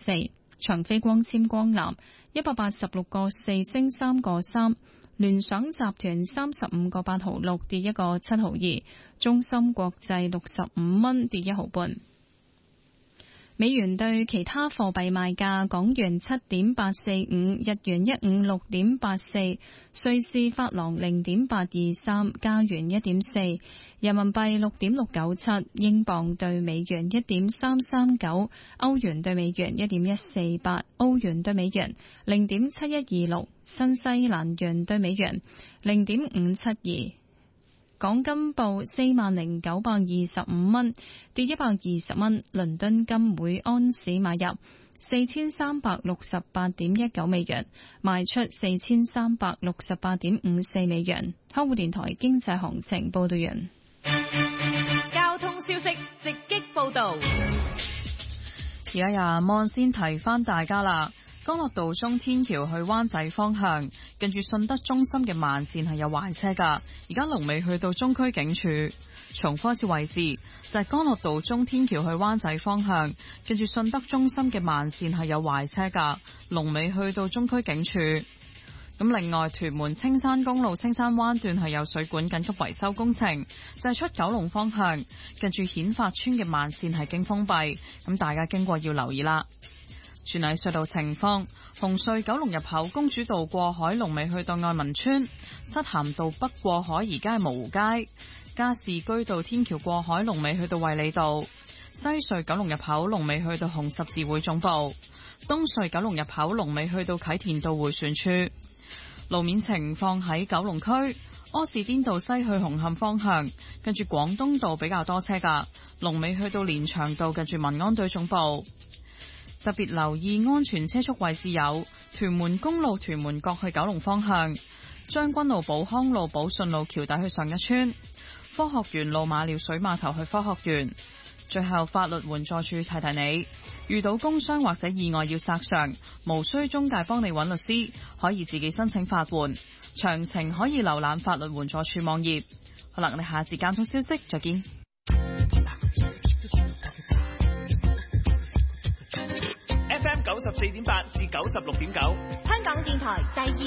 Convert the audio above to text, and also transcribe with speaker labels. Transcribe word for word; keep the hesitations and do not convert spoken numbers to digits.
Speaker 1: 四。長飛光纖光纜一百八十六個四升三個三。聯想集團三十五個八毫六跌一個七毫二。中芯國際六十五蚊跌一毫半。美元對其他貨幣賣價：港元七點八四五，日元一五六點八四，瑞士法郎零點八二三，加元一點四，人民幣六點六九七，英鎊對美元一點三三九，歐元對美元一點一四八，歐元對美元零點七一二六，新西蘭元對美元零點五七二。港金報四萬零九百二十五蚊，跌一百二十蚊。倫敦金每安士買入四千三百六十八點一九美元，賣出四千三百六十八點五四美元。香港電台經濟行情報道完。
Speaker 2: 交通消息直擊報道。
Speaker 3: 而家阿望先提翻大家啦。干諾道中天橋去灣仔方向，近住信德中心嘅慢線係有壞車噶。而家龍尾去到中區警署，重複一次位置就係干諾道中天橋去灣仔方向，近住信德中心嘅慢線係有壞車噶。龍尾去到中區警署。咁另外，屯門青山公路青山灣段係有水管緊急維修工程，就係出九龍方向，近住顯發村嘅慢線係經封閉，咁大家經過要留意啦。轉嚟隧道情況，紅隧九龍入口公主道過海龍尾去到愛民村，漆咸道北過海而家係蕪湖街，加士居道天橋過海龍尾去到衛理道，西隧九龍入口龍尾去到紅十字會總部，東隧九龍入口龍尾去到啟田道迴旋處。路面情況喺九龍區柯士甸道西去紅磡方向，跟住廣東道比較多車噶，龍尾去到連翔道近住民安隊總部。特別留意安全車速位置有屯門公路屯門角去九龍方向，將軍路寶康路寶順路橋底去上一村，科學園路馬料水碼頭去科學園。最後法律援助處提提你，遇到工傷或者意外要索償，無需中介幫你揾律師，可以自己申請法援。詳情可以瀏覽法律援助處網頁。好啦，我哋下次交通消息再見。
Speaker 4: F M 九十四點八至九十六點九，
Speaker 2: 香港電台第二。